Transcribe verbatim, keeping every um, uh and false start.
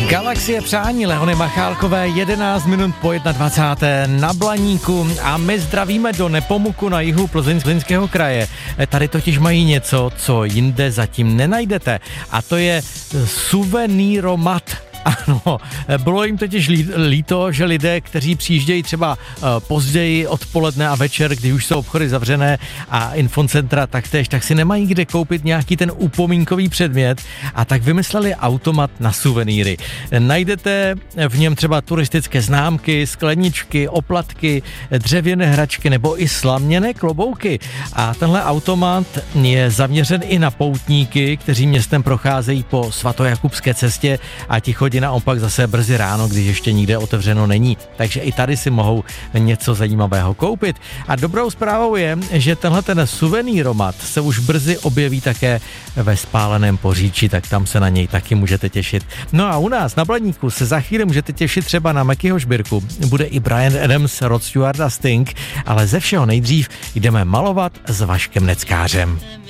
Galaxie přání Leony Machálkové, jedenáct minut po dvacáté jedna na Blaníku a my zdravíme do Nepomuku na jihu Plzeňského kraje. Tady totiž mají něco, co jinde zatím nenajdete, a to je suvenýromat. Ano, bylo jim totiž líto, že lidé, kteří přijíždějí třeba později odpoledne a večer, když už jsou obchody zavřené a infocentra taktéž, tak si nemají kde koupit nějaký ten upomínkový předmět, a tak vymysleli automat na suvenýry. Najdete v něm třeba turistické známky, skleničky, oplatky, dřevěné hračky nebo i slaměné klobouky. A tenhle automat je zaměřen i na poutníky, kteří městem procházejí po svatojakubské cestě a ti chodí naopak zase brzy ráno, když ještě nikde otevřeno není. Takže i tady si mohou něco zajímavého koupit. A dobrou zprávou je, že tenhle ten suvenýromat se už brzy objeví také ve Spáleném Poříčí, tak tam se na něj taky můžete těšit. No a u nás na Blaníku se za chvíli můžete těšit třeba na Mackyho sbírku. Bude i Bryan Adams, Rod Stewart a Sting, ale ze všeho nejdřív jdeme malovat s Vaškem Neckářem.